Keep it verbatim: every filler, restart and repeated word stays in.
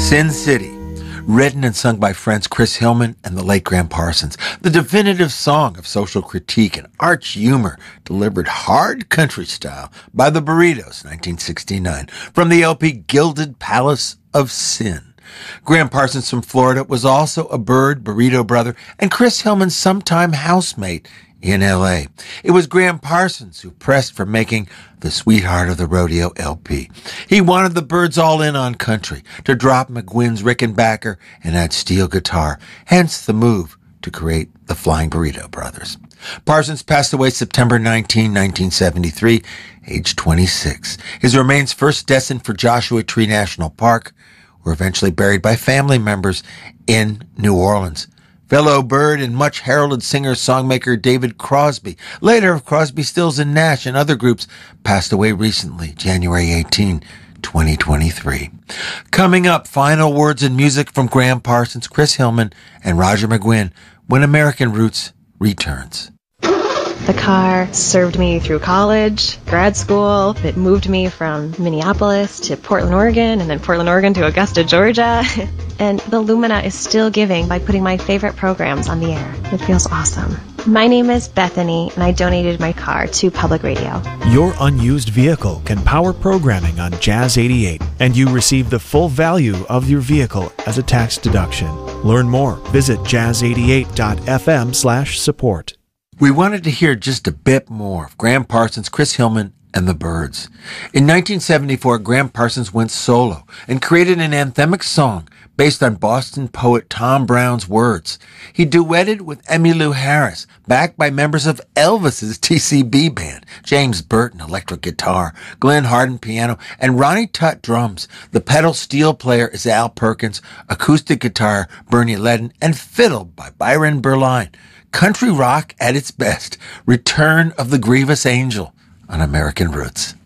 Sin City, written and sung by friends Chris Hillman and the late Graham Parsons, the definitive song of social critique and arch humor delivered hard country style by the Burritos, nineteen sixty-nine, from the L P Gilded Palace of Sin. Graham Parsons from Florida was also a Bird burrito brother and Chris Hillman's sometime housemate in L A. It was Graham Parsons who pressed for making the Sweetheart of the Rodeo L P. He wanted the Byrds all in on country, to drop McGuinn's Rickenbacker and add steel guitar, hence the move to create the Flying Burrito Brothers. Parsons passed away September nineteenth, nineteen seventy-three, age twenty-six. His remains, first destined for Joshua Tree National Park, were eventually buried by family members in New Orleans. Fellow Bird and much heralded singer-songmaker David Crosby, later of Crosby, Stills and Nash and other groups, passed away recently, January eighteenth, twenty twenty-three. Coming up, final words and music from Graham Parsons, Chris Hillman, and Roger McGuinn when American Roots returns. The car served me through college, grad school. It moved me from Minneapolis to Portland, Oregon, and then Portland, Oregon to Augusta, Georgia. And the Lumina is still giving by putting my favorite programs on the air. It feels awesome. My name is Bethany, and I donated my car to Public Radio. Your unused vehicle can power programming on Jazz eighty-eight, and you receive the full value of your vehicle as a tax deduction. Learn more. Visit jazz eighty-eight dot f m slash support. We wanted to hear just a bit more of Graham Parsons, Chris Hillman, and the Byrds. In nineteen seventy-four, Graham Parsons went solo and created an anthemic song based on Boston poet Tom Brown's words. He duetted with Emmylou Harris, backed by members of Elvis's T C B band, James Burton electric guitar, Glenn Hardin piano, and Ronnie Tutt drums. The pedal steel player is Al Perkins, acoustic guitar Bernie Ledden, and fiddle by Byron Berline. Country rock at its best. Return of the Grievous Angel on American Roots.